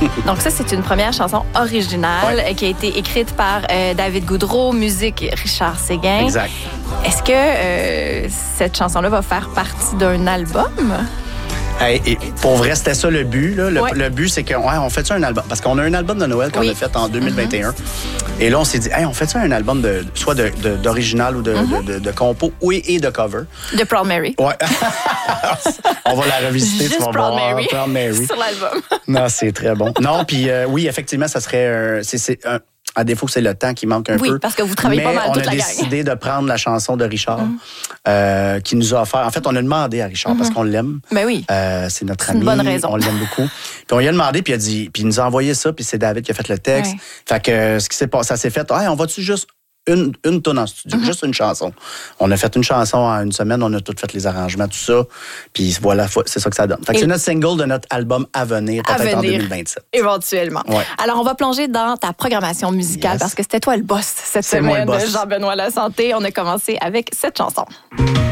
Donc ça, c'est une première chanson originale qui a été écrite par David Goudreau, musique Richard Séguin. Exact. Est-ce que cette chanson-là va faire partie d'un album? Et pour vrai, c'était ça le but. Là. Le but, c'est qu'on fait ça un album. Parce qu'on a un album de Noël qu'on a fait en 2021. Et là, on s'est dit, on fait ça un album soit d'original ou de compo et de cover. De Proud Mary. Ouais. On va la revisiter. Juste tu vas Proud voir. Mary. Proud Mary. Sur l'album. Non, c'est très bon. Non, puis oui, effectivement, ça serait à défaut que c'est le temps qui manque un peu. Oui, parce que vous travaillez pas mal toute la gang. On a décidé de prendre la chanson de Richard qui nous a offert. En fait, on a demandé à Richard parce qu'on l'aime. Ben oui. C'est notre ami. Une bonne raison. On l'aime beaucoup. Puis on lui a demandé, puis il nous a envoyé ça, puis c'est David qui a fait le texte. Ouais. Fait que ce qui s'est passé, ça s'est fait, on va-tu juste une tonne en studio, juste une chanson. On a fait une chanson en une semaine, on a tout fait les arrangements, tout ça. Puis voilà, c'est ça que ça donne. Fait que c'est notre single de notre album à venir, peut-être en 2027. Éventuellement. Ouais. Alors, on va plonger dans ta programmation musicale parce que c'était toi le boss cette semaine, moi le boss. Jean-Benoît Lasanté. On a commencé avec cette chanson.